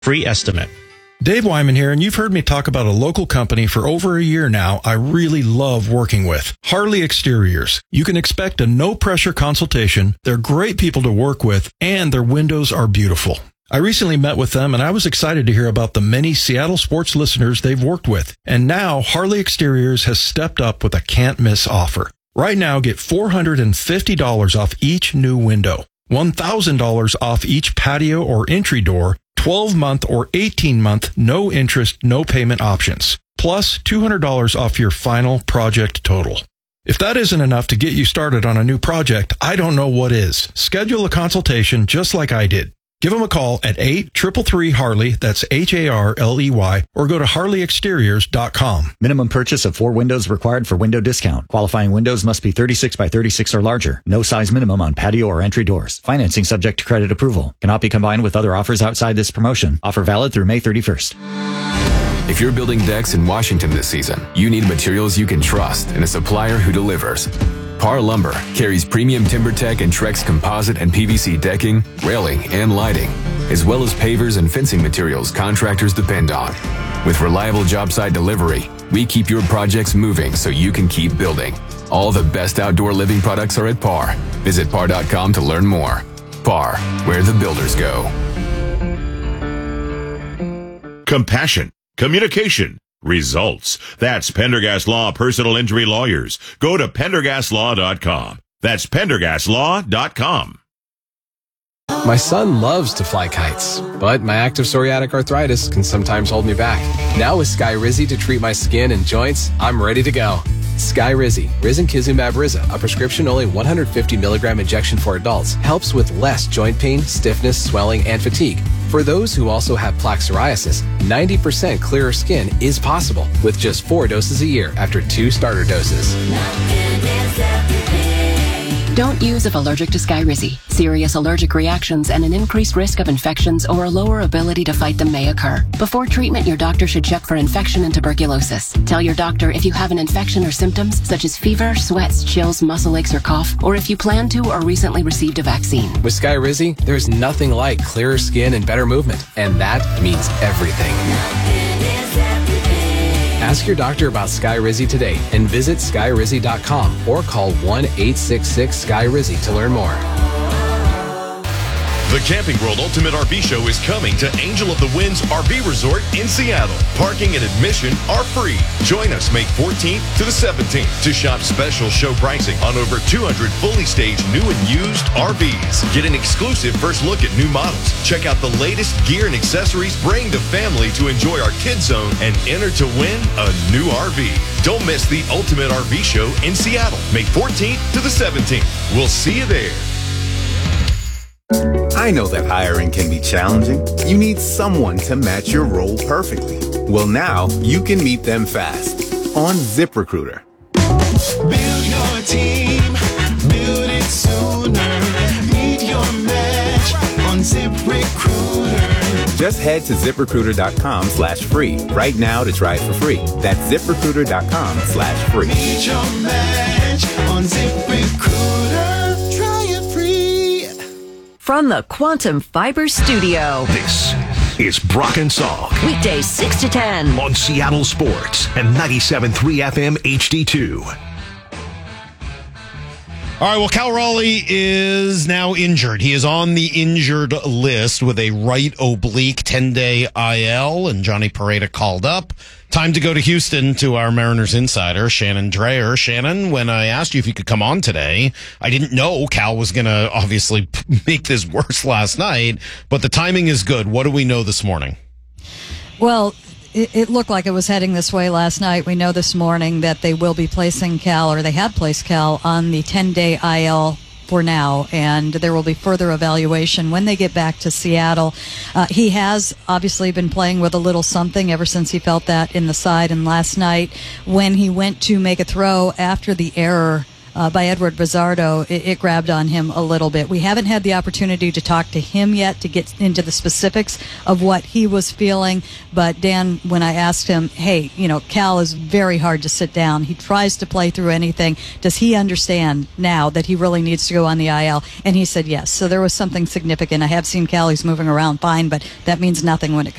free estimate. Dave Wyman here, and you've heard me talk about a local company for over a year now I really love working with. Harley Exteriors. You can expect a no-pressure consultation. They're great people to work with, and their windows are beautiful. I recently met with them, and I was excited to hear about the many Seattle sports listeners they've worked with. And now, Harley Exteriors has stepped up with a can't-miss offer. Right now, get $450 off each new window, $1,000 off each patio or entry door, 12-month or 18-month, no interest, no payment options, plus $200 off your final project total. If that isn't enough to get you started on a new project, I don't know what is. Schedule a consultation just like I did. Give them a call at 833-HARLEY, that's HARLEY, or go to harleyexteriors.com. Minimum purchase of 4 windows required for window discount. Qualifying windows must be 36 by 36 or larger. No size minimum on patio or entry doors. Financing subject to credit approval. Cannot be combined with other offers outside this promotion. Offer valid through May 31st. If you're building decks in Washington this season, you need materials you can trust and a supplier who delivers. Par Lumber carries premium TimberTech and Trex composite and PVC decking, railing, and lighting, as well as pavers and fencing materials contractors depend on. With reliable job site delivery, we keep your projects moving so you can keep building. All the best outdoor living products are at Par. Visit par.com to learn more. Par, where the builders go. Compassion, communication, results. That's Pendergast Law Personal Injury Lawyers. Go to PendergastLaw.com. That's PendergastLaw.com. My son loves to fly kites, but my active psoriatic arthritis can sometimes hold me back. Now with Skyrizi to treat my skin and joints, I'm ready to go. Skyrizi, Risankizumab Riza, a prescription-only 150 milligram injection for adults, helps with less joint pain, stiffness, swelling, and fatigue. For those who also have plaque psoriasis, 90% clearer skin is possible with just 4 doses a year after 2 starter doses. Don't use if allergic to Skyrizi. Serious allergic reactions and an increased risk of infections or a lower ability to fight them may occur. Before treatment, your doctor should check for infection and tuberculosis. Tell your doctor if you have an infection or symptoms such as fever, sweats, chills, muscle aches, or cough, or if you plan to or recently received a vaccine. With Skyrizi, there's nothing like clearer skin and better movement, and that means everything. Ask your doctor about Skyrizi today and visit Skyrizi.com or call 1-866-SKY-RIZZI to learn more. The Camping World Ultimate RV Show is coming to Angel of the Winds RV Resort in Seattle. Parking and admission are free. Join us May 14th to the 17th to shop special show pricing on over 200 fully staged new and used RVs. Get an exclusive first look at new models. Check out the latest gear and accessories. Bring the family to enjoy our Kids Zone and enter to win a new RV. Don't miss the Ultimate RV Show in Seattle, May 14th to the 17th. We'll see you there. I know that hiring can be challenging. You need someone to match your role perfectly. Well, now you can meet them fast on ZipRecruiter. Build your team, build it sooner. Meet your match on ZipRecruiter. Just head to ZipRecruiter.com/free right now to try it for free. That's ZipRecruiter.com/free. Meet your match on ZipRecruiter. Try it free. From the Quantum Fiber Studio, this is Brock and Salk. Weekdays 6 to 10 on Seattle Sports and 97.3 FM HD2. All right, well, Cal Raleigh is now injured. He is on the injured list with a right oblique 10-day IL, and Johnny Pareda called up. Time to go to Houston to our Mariners insider, Shannon Dreyer. Shannon, when I asked you if you could come on today, I didn't know Cal was going to obviously make this worse last night, but the timing is good. What do we know this morning? Well, it looked like it was heading this way last night. We know this morning that they will be placing Cal, or they had placed Cal, on the 10-day IL for now, and there will be further evaluation when they get back to Seattle. He has obviously been playing with a little something ever since he felt that in the side, and last night when he went to make a throw after the error by Edward Bizzardo, it grabbed on him a little bit. We haven't had the opportunity to talk to him yet to get into the specifics of what he was feeling. But Dan, when I asked him, hey, Cal is very hard to sit down. He tries to play through anything. Does he understand now that he really needs to go on the IL? And he said yes. So there was something significant. I have seen Cal. He's moving around fine, but that means nothing when it